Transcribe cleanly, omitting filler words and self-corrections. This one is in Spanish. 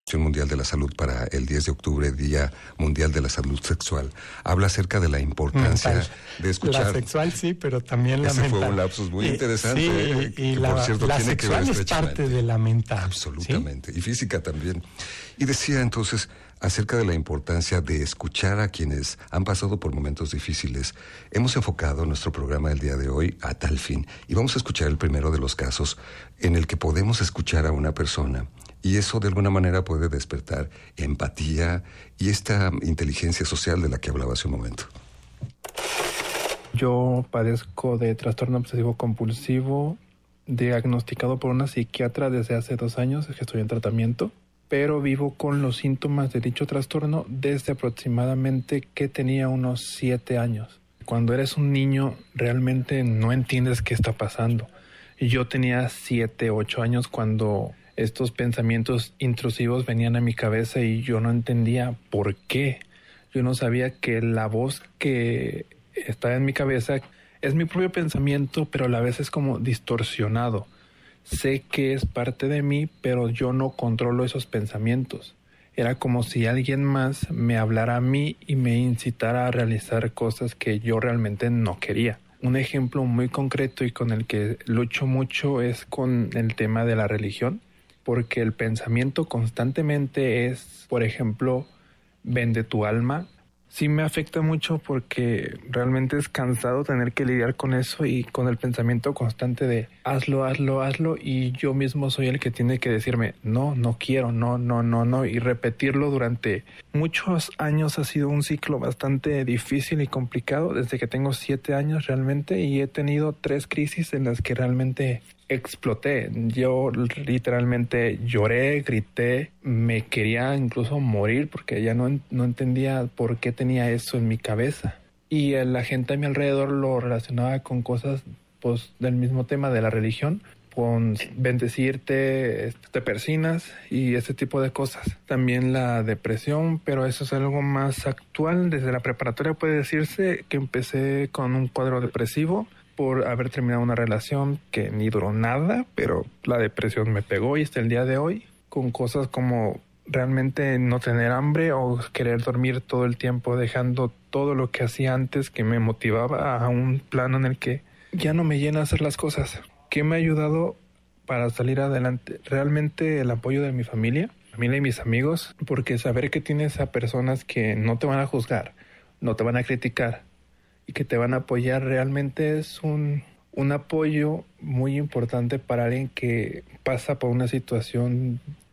Mundial de la Salud para el 10 de octubre, Día Mundial de la Salud Sexual, habla acerca de la importancia de escuchar. La sexual sí, pero también la mental. Ese fue un lapsus muy interesante. Sí, y por cierto, la tiene sexual que ver es parte de la mental. Absolutamente, ¿sí? Y física también. Y decía entonces acerca de la importancia de escuchar a quienes han pasado por momentos difíciles. Hemos enfocado nuestro programa del día de hoy a tal fin. Y vamos a escuchar el primero de los casos en el que podemos escuchar a una persona. Y eso de alguna manera puede despertar empatía y esta inteligencia social de la que hablaba hace un momento. Yo padezco de trastorno obsesivo compulsivo, diagnosticado por una psiquiatra desde hace 2 años, que estoy en tratamiento, pero vivo con los síntomas de dicho trastorno desde aproximadamente que tenía unos 7 años. Cuando eres un niño realmente no entiendes qué está pasando. Yo tenía 7, 8 años cuando estos pensamientos intrusivos venían a mi cabeza y yo no entendía por qué. Yo no sabía que la voz que está en mi cabeza es mi propio pensamiento, pero a la vez es como distorsionado. Sé que es parte de mí, pero yo no controlo esos pensamientos. Era como si alguien más me hablara a mí y me incitara a realizar cosas que yo realmente no quería. Un ejemplo muy concreto y con el que lucho mucho es con el tema de la religión, porque el pensamiento constantemente es, por ejemplo, vende tu alma. Sí me afecta mucho porque realmente es cansado tener que lidiar con eso y con el pensamiento constante de hazlo, hazlo, hazlo, y yo mismo soy el que tiene que decirme no, no quiero, no, y repetirlo durante muchos años. Ha sido un ciclo bastante difícil y complicado desde que tengo 7 años realmente, y he tenido 3 crisis en las que realmente exploté. Yo literalmente lloré, grité, me quería incluso morir porque ya no entendía por qué tenía eso en mi cabeza. Y la gente a mi alrededor lo relacionaba con cosas pues del mismo tema de la religión, con bendecirte, te persinas y ese tipo de cosas. También la depresión, pero eso es algo más actual. Desde la preparatoria puede decirse que empecé con un cuadro depresivo por haber terminado una relación que ni duró nada, pero la depresión me pegó y hasta el día de hoy, con cosas como realmente no tener hambre o querer dormir todo el tiempo, dejando todo lo que hacía antes que me motivaba a un plano en el que ya no me llena hacer las cosas. ¿Qué me ha ayudado para salir adelante? Realmente el apoyo de mi familia y mis amigos, porque saber que tienes a personas que no te van a juzgar, no te van a criticar, y que te van a apoyar, realmente es un apoyo muy importante para alguien que pasa por una situación